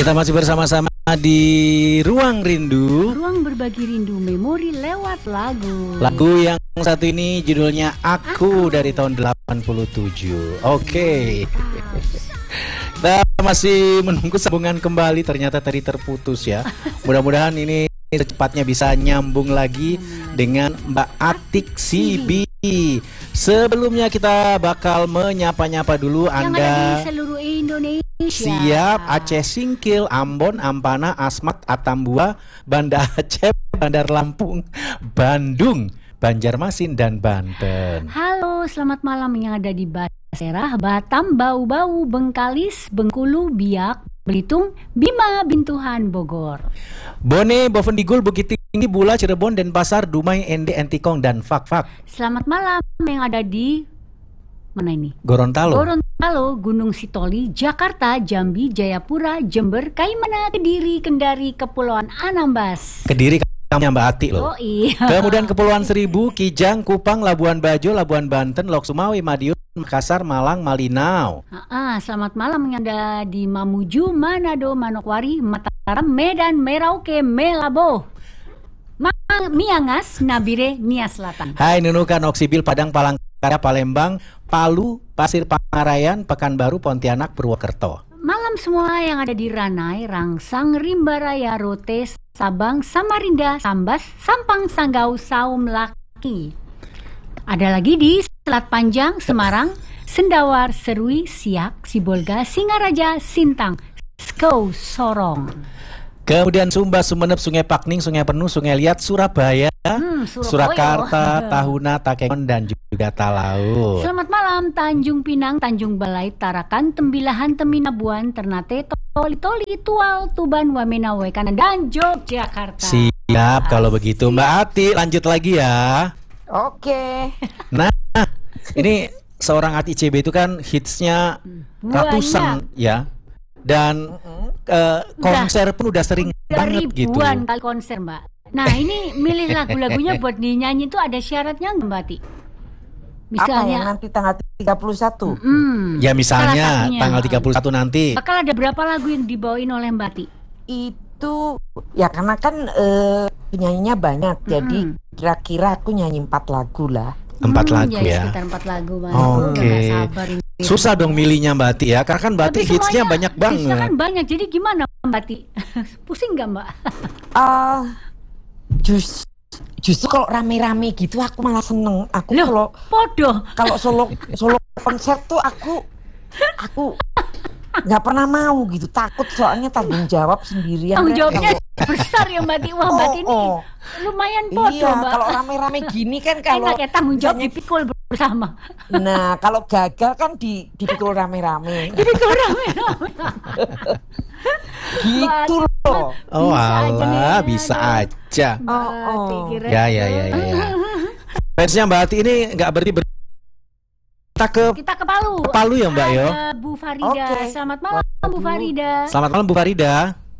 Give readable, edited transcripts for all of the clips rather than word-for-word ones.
Kita masih bersama-sama di Ruang Rindu. Ruang berbagi rindu memori lewat lagu. Lagu yang satu ini judulnya Aku dari tahun 87. Oke. Kita masih menunggu sambungan kembali, ternyata tadi terputus ya. Mudah-mudahan ini secepatnya bisa nyambung lagi dengan Mbak Atik CB. Sebelumnya kita bakal menyapa-nyapa dulu yang Anda. Ada di seluruh Indonesia. Siap, Aceh Singkil, Ambon, Ampana, Asmat, Atambua, Banda Aceh, Bandar Lampung, Bandung, Banjarmasin, dan Banten. Halo, selamat malam yang ada di Basera, Batam, Bau-Bau, Bengkalis, Bengkulu, Biak, Belitung, Bima, Bintuhan, Bogor. Bone, Bovendigul, Bukit Tinggi, Bula, Cirebon, Denpasar, Dumai, Ende, Entikong, dan Fak-Fak. Selamat malam yang ada di mana ini? Gorontalo. Gorontalo, Gunung Sitoli, Jakarta, Jambi, Jayapura, Jember, Kaimana, Kediri, Kendari, Kepulauan Anambas. Kediri kamu Mbak Ati loh. Oh iya. Kemudian Kepulauan Seribu, Kijang, Kupang, Labuan Bajo, Labuan Banten, Lok Sumawe, Madiun, Makassar, Malang, Malinau. Selamat malam yang ada di Mamuju, Manado, Manokwari, Mataram, Medan, Merauke, Melabo, Miangas, Nabire, Nia Selatan. Hai Nunukan, Oksibil, Padang, Palangkaraya, Palembang, Palu, Pasir Pangarayan, Pekanbaru, Pontianak, Purwokerto. Malam semua yang ada di Ranai, Rangsang, Rimbaraya, Rote, Sabang, Samarinda, Sambas, Sampang, Sanggau, Saum, Laki. Ada lagi di Selat Panjang, Semarang, Sendawar, Serui, Siak, Sibolga, Singaraja, Sintang, Skou, Sorong. Kemudian Sumba, Sumeneb, Sungai Pakning, Sungai Penuh, Sungai Liat, Surabaya, Surakarta, Tahuna, Takengon, dan juga Talaut. Selamat malam Tanjung Pinang, Tanjung Balai, Tarakan, Tembilahan, Teminabuan, Ternate, Toli, Tual, Tuban, Wamena, Wekanan, dan Yogyakarta. Siap kalau begitu Mbak Ati, lanjut lagi ya. Oke. Nah, ini seorang Ati CB itu kan hitsnya ratusan ya. Dan konser pun udah sering banget gitu. Ribuan kali konser Mbak. Nah ini milih lagu-lagunya buat dinyanyi itu ada syaratnya nggak Mbak Ati? Misalnya apa ya nanti tanggal 31? Ya misalnya tanggal 31 nanti. Bakal ada berapa lagu yang dibawain oleh Mbak Ati? Itu ya karena kan penyanyinya banyak. Jadi kira-kira aku nyanyi 4 lagu lah. 4 lagu ya. Sekitar 4 lagu Mbak. Oke. Susah dong milihnya Mbak Ati ya. Karena kan Mbak Ati hitsnya banyak banget. Hitsnya kan banyak. Jadi gimana Mbak Ati? Pusing nggak Mbak? Justru kalau rame-rame gitu aku malah seneng. Aku kalau solo konser tuh aku nggak pernah mau gitu, takut soalnya tanggung jawab sendirian. Tanggung jawabnya besar ya Mbak Ati. Wah Mbak Ati ini lumayan bodoh iya, Mbak. kalau rame-rame gini kan kalau kayak tanggung jawab dipikul bersama. Nah kalau gagal kan dipikul rame-rame. Dipikul rame-rame. Gitu loh. Oh alah, bisa aja. Ya. Fansnya Mbak Ati ini nggak berarti kita ke Palu. Ke Palu ya Mbak yo. Bu Farida. Selamat malam Bu Farida. Selamat malam Bu Farida.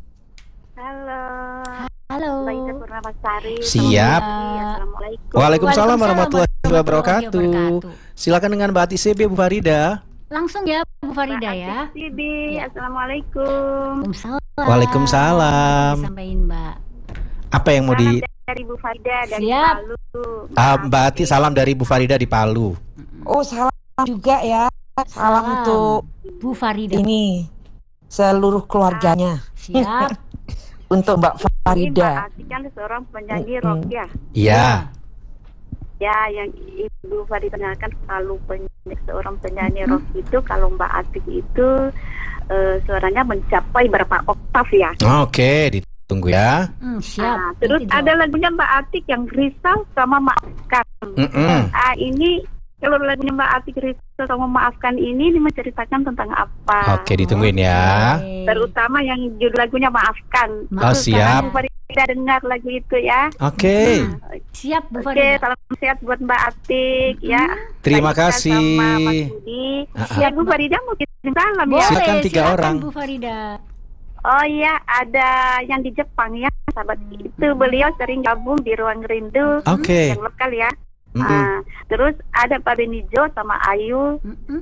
Halo. Mbak Purnamastari. Siap. Assalamualaikum. Waalaikumsalam warahmatullahi wabarakatuh. Silakan dengan Mbak Ati CB Bu Farida. Langsung ya Bu Farida ya. CB. Assalamualaikum. Waalaikumsalam. Sampaikan Mbak. Apa yang mau dari Bu Farida dari Siap. Palu. Mbak Ati salam dari Bu Farida di Palu. Oh salam juga ya. Salam untuk Bu Farida. Ini seluruh keluarganya. Siap. Untuk Mbak Farida. Mbak Ati kan seorang penyanyi rock ya. Iya. Ya, yang Ibu Farida kan selalu seorang penyanyi rock itu, kalau Mbak Ati itu suaranya mencapai berapa oktav ya? Oke, ditunggu ya. Siap. Nah, terus ada lagunya Mbak Atik yang Risau sama Maafkan. Ini kalau lagunya Mbak Atik Risau sama Maafkan ini menceritakan tentang apa? Oke, ditungguin ya. Terutama yang judul lagunya Maafkan. Oh, siap. Bu Farida dengar lagu itu ya. Oke. Siap Bu Oke, Farida. salam sehat buat Mbak Atik ya. Terima Mbak Ika kasih. sama Mas Budi. Siap, Bu Farida mau kirim salam ya. Silakan 3 orang. Bu Farida. Oh iya, ada yang di Jepang ya, sahabat itu beliau sering gabung di Ruang Rindu Oke. yang lokal ya. Terus ada Pak Benijo sama Ayu.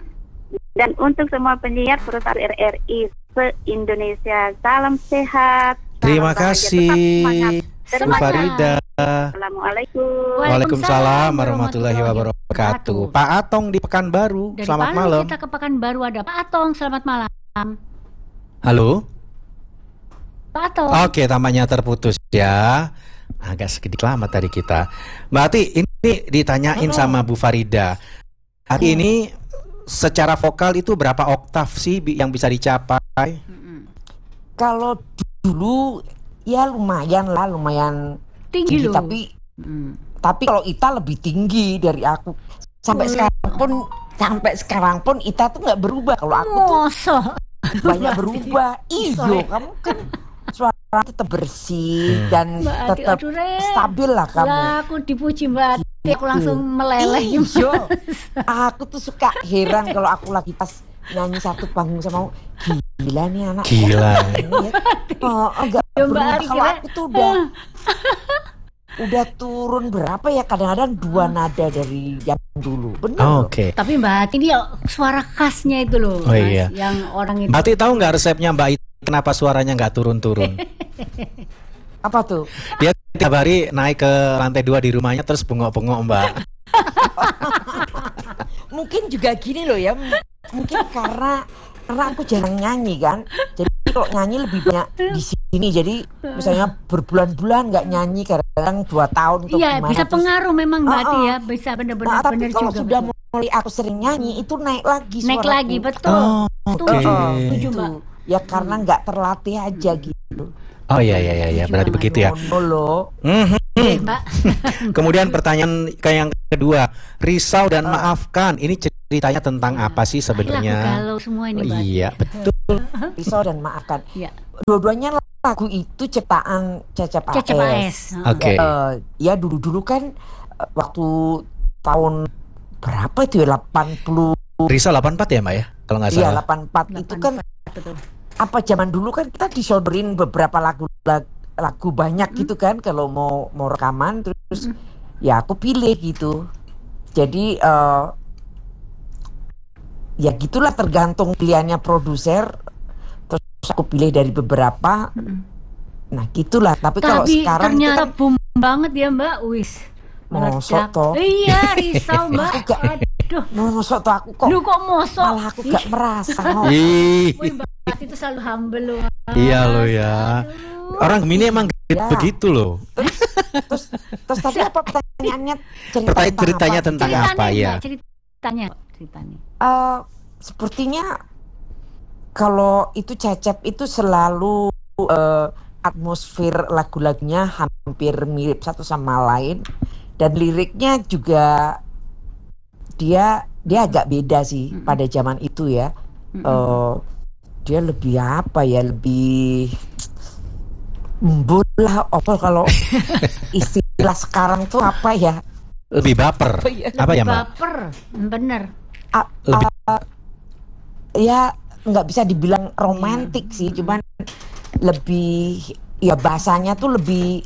Dan untuk semua penyiar perusahaan RRI se-Indonesia, salam sehat. Terima salam bahagia, kasih tetap Bu semangat. Farida. Assalamualaikum. Waalaikumsalam warahmatullahi wabarakatuh. Pak Atong di Pekanbaru, Dari selamat Palu malam. kita ke Pekanbaru, ada Pak Atong, selamat malam. Halo. Pak Atong. Oke, tampaknya terputus ya. Agak sedikit lama tadi kita. Mbak Ati, ini ditanyain sama Bu Farida. Ati ini secara vokal itu berapa oktav sih yang bisa dicapai? Kalau dulu ya lumayan Tinggi loh. Tapi kalau Ita lebih tinggi dari aku. Sampai sekarang pun Ita tuh nggak berubah. Kalau aku tuh Mosok. banyak berubah. Iyo, kamu kan suara tetap bersih dan Mbak Ati, tetap aduh, Ren. stabil lah kamu. Lah, aku dipuji Mbak Ati, aku langsung meleleh. Iyo, aku tuh suka heran kalau aku lagi pas nyanyi satu panggung sama kamu. Gila nih anak. Gila. Enggak Ya, Mbak berubah. Ati, Kalau kira- aku tuh udah turun berapa ya, kadang-kadang 2 nada dari yang dulu. Bener loh. Oke. Tapi Mbak Ati ini suara khasnya itu loh, Oh, Mas, iya. yang orang itu. Mbak Ati tahu nggak resepnya Mbak Iti kenapa suaranya nggak turun-turun? Apa tuh? Dia tiap hari naik ke lantai 2 di rumahnya terus bengok-bengok Mbak. Mungkin juga gini loh ya. Mungkin karena aku jarang nyanyi kan. Jadi kalau nyanyi lebih banyak di sini. Jadi misalnya berbulan-bulan nggak nyanyi, kadang 2 tahun atau Iya, gimana. bisa terus- pengaruh memang Mbak Ati Oh, ya, bisa benar-benar Nah, tapi benar kalau juga. sudah betul. mulai aku sering nyanyi itu naik lagi Naik suaraku. lagi, betul. Oh, oke. Setuju, Gitu. Mbak. Ya karena nggak terlatih aja gitu. Oh iya berarti begitu ya. Ngono loh. Oke, Mbak. Kemudian pertanyaan yang kedua, risau dan maafkan. Ini ceritanya tentang apa sih Lagu sebenarnya? galau semua ini, Mbak Ati. Iya, betul. Risau dan maafkan. Iya. Dua-duanya lagu itu ciptaan Cecep AS. Cecep AS. Oke. Ya dulu-dulu kan waktu tahun berapa itu ya, 80. Risau 84 ya Mbak ya? Kalau nggak Iya, salah. 84 itu kan Betul. apa zaman dulu kan kita disodorin beberapa lagu banyak gitu kan kalau mau rekaman, terus ya aku pilih gitu. Jadi ya gitulah, tergantung pilihannya produser, terus aku pilih dari beberapa. Nah gitulah. Tapi kalau Tapi sekarang itu ternyata kan boom banget ya Mbak, wis. Mosok Meledak. toh. Iya, risau Mbak. Aku gak- Aduh, mosok tuh aku kok lu kok mosok? malah aku gak merasa. Ih, Wih, Mbak Ati itu selalu humble loh. iya lo ya. Aduh. Orang Gemini emang Ya. begitu loh. Terus tadi apa pertanyaannya? Ceritanya tentang Ceritanya, apa ya? Mbak, ceritanya. Sepertinya kalau itu Cecep itu selalu atmosfer lagu-lagunya hampir mirip satu sama lain, dan liriknya juga dia agak beda sih pada zaman itu ya. Dia lebih apa ya, lebih embun lah, apa kalau istilah sekarang tuh apa ya? Lebih baper. Apa ya Mbak? Baper, bener. Lebih Ya nggak bisa dibilang romantik sih, cuman lebih, ya bahasanya tuh lebih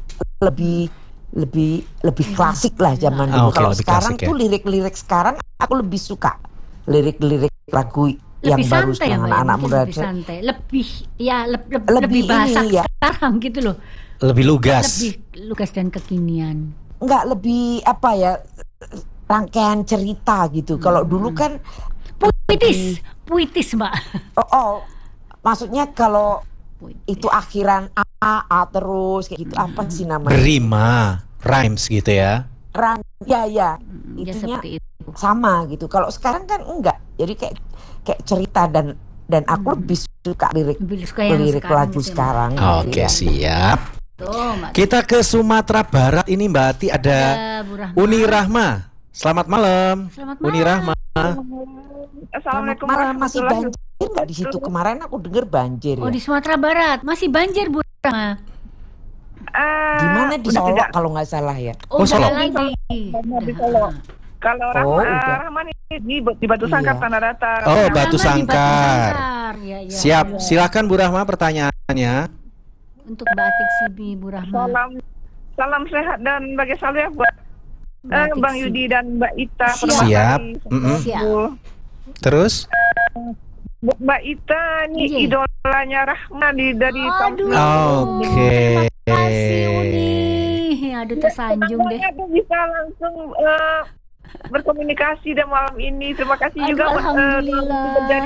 klasik lah zaman dulu. Oke, Kalau lebih sekarang klasik ya. tuh lirik-lirik sekarang aku lebih suka lirik-lirik lagu yang Lebih baru santai ya, sekarang Mbak, ya, anak mungkin muda. lebih santai, lebih ya lebih Lebih bahasa ini ya. sekarang gitu loh. lebih lugas. Lebih lugas dan kekinian. Nggak, lebih apa ya, rangkaian cerita gitu. Kalau dulu kan Puitis Mbak. maksudnya kalau Puitis. itu akhiran A terus kayak gitu, apa sih namanya? Berima, rhymes gitu ya. Ya Ya itunya seperti itu. sama gitu. Kalau sekarang kan enggak. Jadi kayak cerita, dan aku lebih suka Lebih suka yang lirik sekarang lagu gitu ya, Mbak. sekarang. Oke, Ya. siap. Tuh, Mbak. Kita ke Sumatera Barat ini Mbak Ati ada Bu Rahma. Uni Rahma. Selamat malam. Selamat Uni malam. Rahma. Assalamualaikum Malah masih warahmatullahi banjir nggak di situ? Kemarin aku dengar banjir Oh, ya. di Sumatera Barat masih banjir Bu Rahma. Gimana di udah Solo tidak. kalau nggak salah ya? Oh, Solo. udah lagi. Di Solo. Kalau udah. Rahman ini di Batu Sangkar, Iya. Tanah Datar. Oh, Rahma Batu di Sangkar. Ya, ya. Siap. Silakan Bu Rahma pertanyaannya. Untuk Mbak Atik Sibi, Bu Rahma. Salam sehat dan bahagia selalu ya buat Mbak Atik Bang Sibi. Yudi dan Mbak Ita. Siap. Siap. Permata. Mm-mm. Siap. Terus? Mbak Ita nih Iya. idolanya Rahma dari tahun Aduh, Oke. terima kasih Uni. Aduh tersanjung deh. Semuanya tuh bisa langsung berkomunikasi dan malam ini. Terima kasih Aduh, juga alhamdulillah.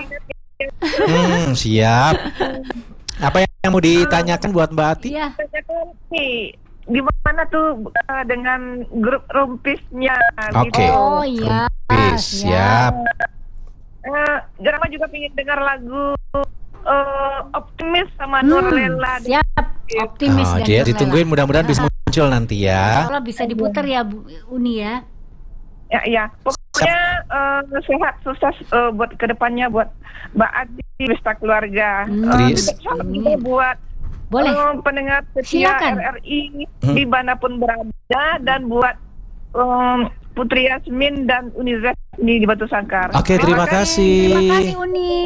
Siap. Apa yang mau ditanyakan buat Mbak Ati? Iya. nih di mana tuh dengan grup rumpisnya Oke. gitu. Oh iya. Bis, siap. Rama juga pengen dengar lagu Optimis sama Nurlela. Siap. Optimis dan Dia Nurlela. ditungguin, mudah-mudahan bisa muncul nanti ya. Kalau bisa diputar ya Bu Uni ya. Ya. Pokoknya sehat sukses buat kedepannya buat Mbak Adi beserta keluarga. Tris. Salam juga buat Boleh. pendengar setia Silakan. RRI dimanapun berada dan buat Putri Yasmin dan Unizah di Batu Sangkar. Oke, terima kasih. Terima kasih Uni.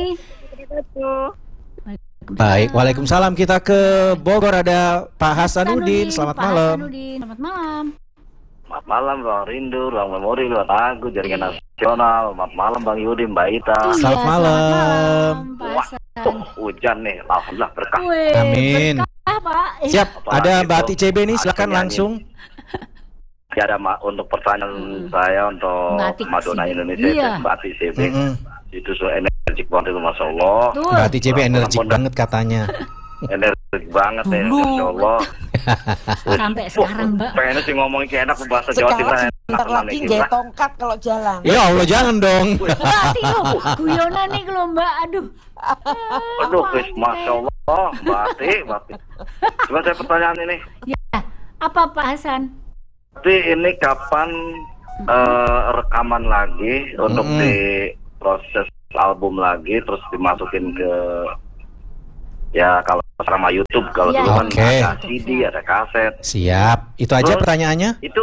Baik, waalaikumsalam. Kita ke Bogor, ada Pak Hasanuddin. Selamat Pak malam. Hasanuddin. Selamat malam. Selamat malam Bang Rindu, Bang Memori, Bang Agus, Jaringan Nasional. Selamat malam Bang Yudi, Mbak Ita. Iya, Selamat malam. Pak Wah, Hasan. tuh hujan nih, alhamdulillah berkah. Wih, Amin. berkah, Pak. Siap, Apalagi ada Mbak tuh, Ati CB nih, silakan penyanyi. langsung. Ya ada untuk pertanyaan saya untuk Mbak Ati Madonna CB. Indonesia, Iya. Mbak Ati CB. Mm-mm. Itu so energik banget itu, Masya Allah. Tuh. Mbak Ati CB energik banget katanya. Energik banget ya, Dulu. Masya Allah. Sampai sekarang, Mbak. Pengennya sih ngomongin kayak enak bahasa Jawa Timur. Sekarang sebentar lagi nggak tongkat kalau jalan. Ya Allah, jangan dong. Mbak Ati lo, guyonan nih lo Mbak. Aduh. Aduh, Masya Allah, Mbak Ati. Coba saya pertanyaan ini. Ya, apa Pak Hasan? Tapi ini kapan rekaman lagi untuk Mm-mm. di proses album lagi terus dimasukin ke ya kalau sama YouTube kalau Ya. dulu kan Oke. ada CD ada kaset Siap. Itu aja Terus? pertanyaannya. itu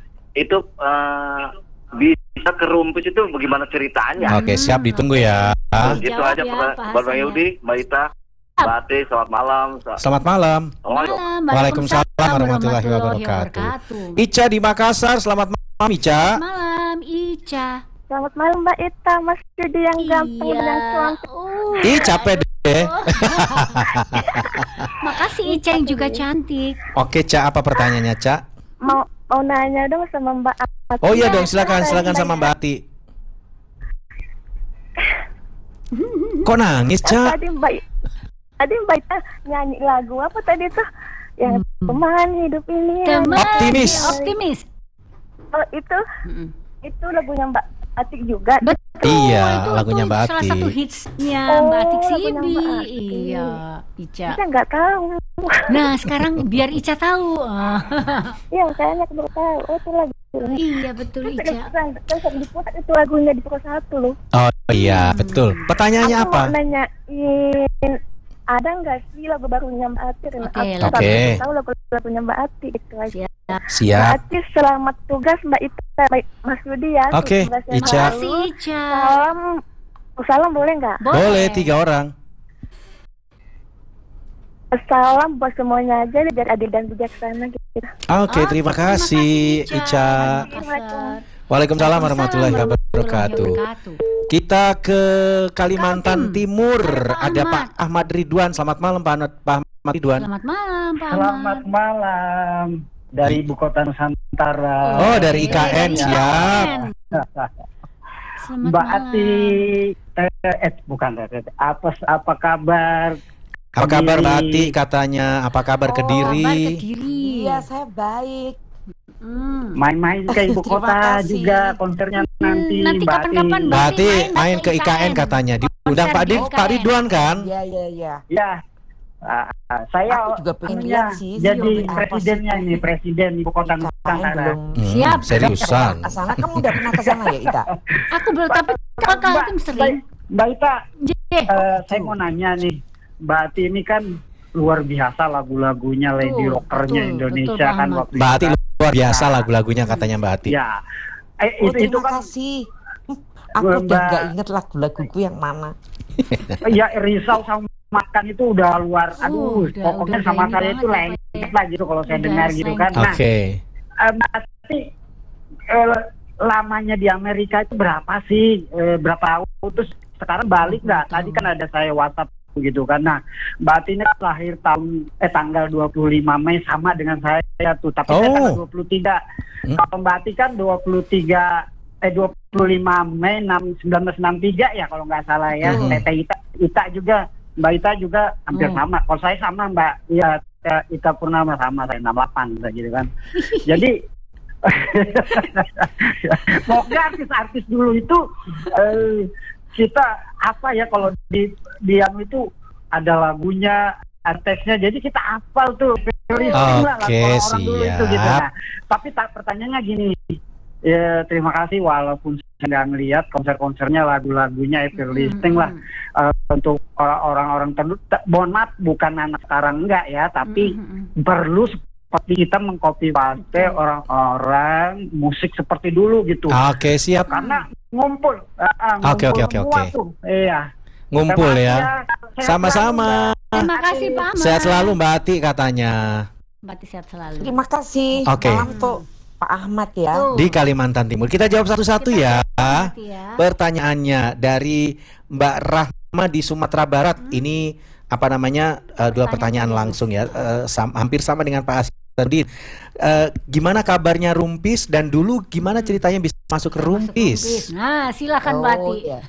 bisa ke Rumpis itu bagaimana ceritanya? Oke, siap, ditunggu ya. Gitu Jawab aja ya, pertanyaan. Pak Buat Bang Hasan ya. Yudi, Mbak Ita, Mbak Ati, selamat malam. Selamat malam. Assalamualaikum. Waalaikumsalam warahmatullahi wabarakatuh. Ica di Makassar, selamat malam Ica. Malam Ica. Selamat malam Mbak Ita, Mas Yudi yang ganteng dan yang cantik. Ih, capek deh. Makasih Ica yang juga cantik. Oke, Ca, apa pertanyaannya, Ca? Mau nanya dong sama Mbak Ati. Oh iya dong, silakan sama Mbak Ati. Kok nangis, Ca? Tadi Mbak Ita nyanyi lagu apa tadi tuh? Yang teman hidup ini. Teman Optimis. Optimis. Oh, itu lagunya Mbak Atik juga. Betul. Iya, itu lagunya Mbak salah Ati. satu hitsnya Oh, Mbak Atik lagunya Sibi. Mbak Ati. Iya, Ica. Saya nggak tahu. Nah, sekarang biar Ica tahu. Iya, kayaknya aku baru tahu. Oh, itu lagu. Iya, betul Ica. Kan di pusat itu lagunya di pukul 1 loh. Oh iya, betul. Pertanyaannya Aku apa? mau nanyain, ada nggak sih lagu barunya Mbak Ati? Oke. Tahu lagunya Mbak Ati itu aja. Mbak Siap. Ati, selamat tugas Mbak Ita, baik Mas Yudi ya. Oke, tugas yang Ica. lalu. Makasih Ica. Salam boleh nggak? Boleh 3 orang. Salam buat semuanya aja biar adil dan bijaksana gitu. Oke, terima kasih Ica. Waalaikumsalam warahmatullahi wabarakatuh. Kita ke Kalimantan Timur, ada Pak Ahmad Ridwan. Selamat malam Pak Ahmad Ridwan. Selamat malam Pak Selamat Ahmad. malam dari Ibu Kota Nusantara. Oh, dari IKN, siap. Selamat Mbak malam. Ati, bukan apa kabar? Apa kabar Mbak Kediri. Ati katanya? Apa kabar Kabar Kediri? Kediri. Iya, saya baik. Main-main ke Ibu Terima Kota kasih. juga konsernya nanti. Nanti Mbak kapan-kapan Ati. Mbak Ati main main ke ke IKN katanya. Diundang Konser Pak di Pak IKN. Ridwan kan? Iya, iya, iya. Ya, saya Aku juga pengen anunya lihat sih, jadi apa presidennya sih? ini, presiden Ibu Kota IKN Nusantara. belum. Siap. Seriusan. Asana kamu udah pernah ke sana ya, Ita? Aku belum, tapi kakak tim sering. Mbak Ita, Jeh. saya mau nanya nih, Mbak Ati ini kan luar biasa lagu-lagunya Lady Betul, Rockernya betul, Indonesia betul kan banget. waktu Mbak Ati itu kan. luar biasa lagu-lagunya katanya Mbak Ati. Ya, Oh, itu terima kan kasih. Aku Mbak- udah nggak inget lagu-laguku yang mana. ya Risau sama Makan itu udah luar, aduh, udah pokoknya sama ini saya banget itu ya, lengket Pak, ya. lah gitu kalau saya Udah dengar gitu kan. lengket. Nah, Oke. Mbak Ati lamanya di Amerika itu berapa sih? Berapa tahun? Terus sekarang balik nggak? Tadi kan ada saya WhatsApp gitu kan. Nah, Mbak Ati ini lahir tanggal 25 Mei sama dengan saya tuh, tapi saya tanggal 23. Kalau Mbak Ati kan 25 Mei 1963 ya kalau nggak salah ya. Teteh Ita juga, Mbak Ita juga hampir sama. Kalau saya sama Mbak, ya Ita Purnama sama saya 68 gitu kan. Jadi pokoknya artis-artis dulu itu kita apa ya, kalau di yang itu ada lagunya, teksnya, jadi kita hafal tuh listing lah lagu orang dulu itu gitu. Nah, tapi pertanyaannya gini, ya terima kasih walaupun saya nggak ngeliat konser-konsernya, lagu-lagunya listing lah untuk orang-orang tertentu. Mohon maaf, bukan anak sekarang enggak ya, tapi perlu seperti kita mengcopy paste orang-orang musik seperti dulu gitu. Oke, siap. Karena ngumpul. Oke. Iya. Ngumpul ya. Sama-sama. Terima kasih Pak Ahmad. Sehat selalu Mbak Ati katanya. Mbak Ati sehat selalu. Terima kasih. Oke. Salam tuh Pak Ahmad ya. Di Kalimantan Timur. Kita jawab satu-satu ya. Pertanyaannya dari Mbak Rahma di Sumatera Barat. Ini apa namanya, dua pertanyaan langsung ya. Hampir sama dengan Pak Asdin. Gimana kabarnya Rumpis, dan dulu gimana ceritanya bisa masuk ke Rumpis? Nah, silakan Mbak Ati. Iya.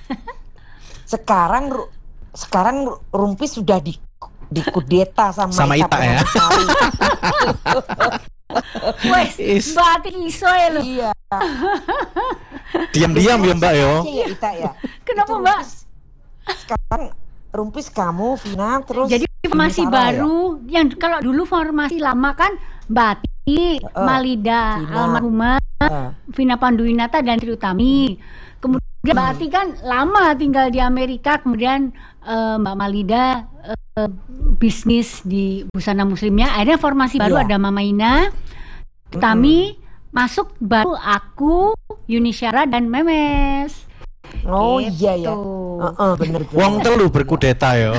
Sekarang Rumpis sudah dikudeta sama Ita ya. Wes, Mbak Ati iso ya lo. Iya. Diam-diam ya Mbak yo. Ita ya. Kenapa itu Mbak? Sekarang Rumpis, kamu, Vina, terus jadi formasi baru ya? Yang kalau dulu formasi lama kan Mbak Ati, Malida, almarhumah, Vina Panduwinata dan Tri Utami. Kemudian Mbak Ati kan lama tinggal di Amerika, kemudian Mbak Malida bisnis di busana muslimnya. Akhirnya formasi baru ada Mama Ina, Utami, masuk baru aku, Yuni Syara dan Memes. Oh gitu. Iya ya. Bener. Wong telu berkudeta yo.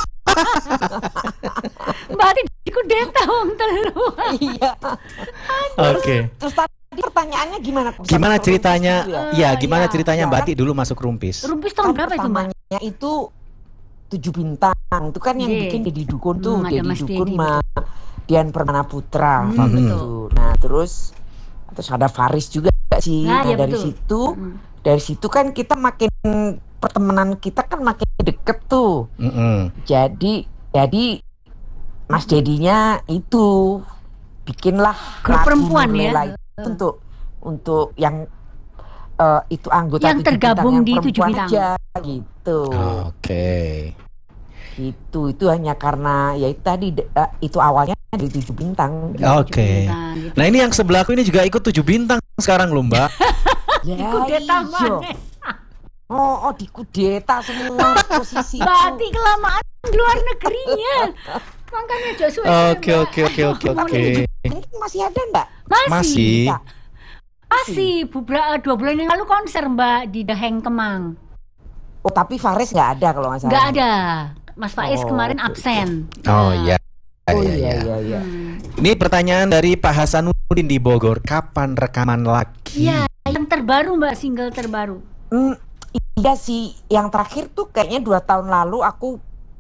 Mbak Ati dikudeta wong telu. Iya. Oke. Terus tadi pertanyaannya gimana? Gimana ceritanya? Ya, gimana ceritanya Mbak Ati dulu masuk Rumpis? Rumpis tahun berapa itu Mbak? Pertamanya itu 7 bintang. Itu kan yang bikin Deddy Dukun tuh, Deddy Dukun sama Dian Permana Putra gitu. Nah, terus ada Faris juga sih. Nah, dari situ kan kita makin, pertemanan kita kan makin deket tuh. Jadi Mas Dedinya itu bikinlah grup perempuan ya. Untuk yang itu anggota yang tergabung di 7 bintang aja, gitu. Oke. Itu hanya karena ya itu tadi itu awalnya di 7 bintang. Oke. Gitu. Nah, ini yang sebelahku ini juga ikut 7 bintang sekarang loh Mbak. Ya, kudeta mana? Oh, dikudeta semua posisi. Berarti kelamaan luar negerinya. Makanya Joshua. Oke. Ini masih ada Mbak? Masih. Beberapa 2 bulan yang lalu konser Mbak di The Heng Kemang. Oh, tapi Faris nggak ada kalau nggak salah. Nggak ada. Mas Faiz kemarin absen. Oh iya. Iya. Ini pertanyaan dari Pak Hasanuddin di Bogor. Kapan rekaman lagi? Iya, yang terbaru Mbak, single terbaru. Iya sih, yang terakhir tuh kayaknya 2 tahun lalu aku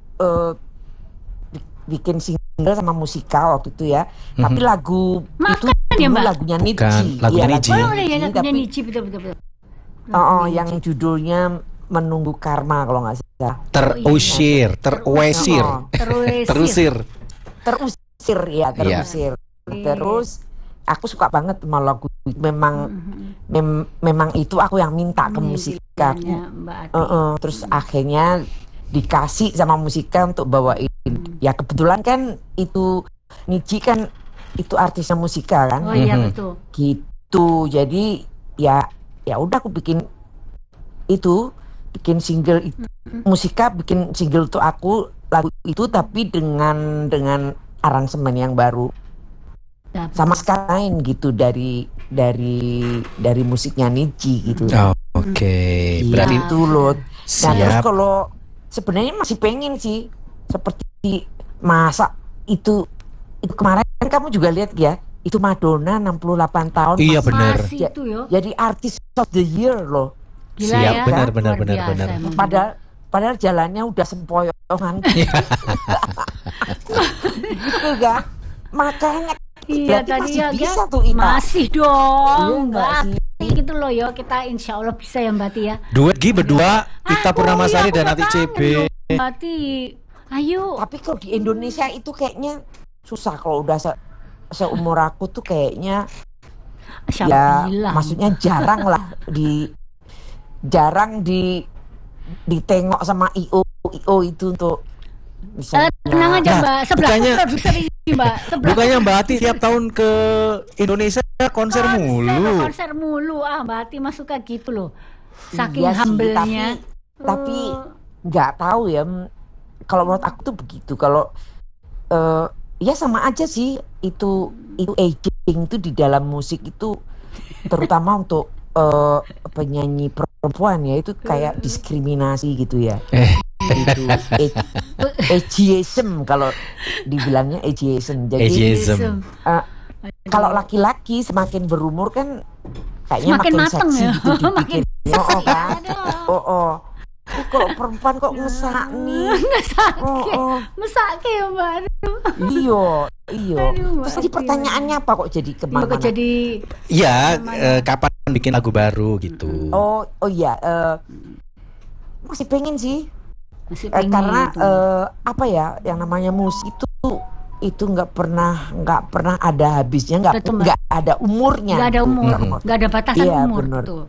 bikin single sama Musikal waktu itu ya. Tapi lagu itu ya, Mbak? lagunya Niji. Lagunya Niji. Oh, ya, lagunya Niji, betul. Yang judulnya Menunggu Karma kalau nggak salah. Terusir. Terus aku suka banget sama lagu. Memang itu aku yang minta ke Musika. Terus akhirnya dikasih sama Musika untuk bawain. Ya kebetulan kan itu Niji kan itu artisnya Musika kan. Oh iya betul. Gitu. Jadi ya udah aku bikin single itu. Musika bikin single untuk aku lagu itu, tapi dengan aransemen yang baru. Sama sekali gitu dari musiknya Niji gitu. Oke. Berarti itu loh. Nah, terus Siap. kalau sebenarnya masih pengen sih seperti masa itu kemarin kan kamu juga lihat ya, itu Madonna 68 tahun. Iya benar. Masih itu yo. Jadi artis of the year loh. Gila Siap, ya. benar. Luar biasa emang. padahal jalannya udah sempoyongan. Gitu kan? Makanya Iya berarti tadi masih ya bisa Ga. tuh Ita. Masih Iya dong nggak Mbak sih? Ati gitu loh yo. Kita insya Allah bisa ya Mbak Ati ya. Duet Gi berdua, Ita Purnamasari Aku dan udah Ati kangen CB. loh, Mbak Ati. Ayo. Tapi kalau di Indonesia itu kayaknya susah kalau udah seumur aku tuh kayaknya Siapa ya bilang? maksudnya jarang lah jarang ditengok sama IO itu untuk misalnya Tenang aja Nah, Mbak. Sebelah bukannya- produser ini Mbak. Sebelah Bukannya Mbak Ati tiap tahun ke Indonesia konser mulu. konser mulu. Mbak Ati mah suka gitu loh. Saking Iya sih, humble-nya. tapi nggak tahu ya. Kalau menurut aku tuh begitu. Kalau ya sama aja sih itu aging itu di dalam musik itu terutama untuk penyanyi perempuan ya itu kayak diskriminasi gitu ya. Itu ageism kalau dibilangnya ageism. Jadi Ageism. kalau laki-laki semakin berumur kan kayaknya Semakin makin mateng seksi ya. gitu dibikin. Oh kan? Aduh. Oh. Kalau perempuan kok ngesak nih. Ngesak. Oh. Mesake ya Mbak. Iya. Aduh, Terus tadi Mbak pertanyaannya apa kok jadi Iya kemana? kok jadi Iya, kapan bikin lagu baru gitu. Oh iya. Masih pengen sih. masih pengen Karena itu. apa ya yang namanya musik itu nggak pernah ada habisnya, Betul, Mbak. nggak ada umurnya. Nggak ada umur, nggak ada batasan Iya, umur bener. tuh.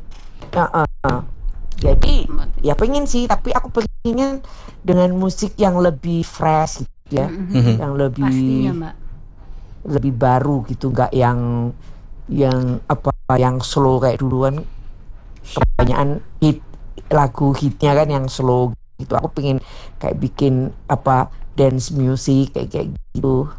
Jadi ya pengen sih, tapi aku pengen dengan musik yang lebih fresh gitu ya, Mhm. yang lebih Pastinya Mbak. lebih baru gitu, nggak yang yang slow kayak duluan. Kebanyakan lagu hitnya kan yang slow gitu. Aku pengen kayak bikin dance music kayak gitu.